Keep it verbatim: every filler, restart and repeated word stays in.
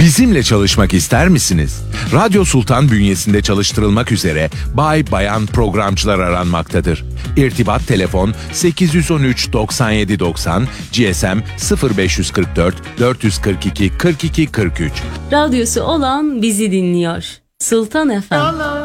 Bizimle çalışmak ister misiniz? Radyo Sultan bünyesinde çalıştırılmak üzere bay bayan programcılar aranmaktadır. İrtibat telefon sekiz yüz on üç doksan yedi doksan, G S M sıfır beş yüz kırk dört dört yüz kırk iki kırk iki kırk üç. Radyosu olan bizi dinliyor. Sultan F M.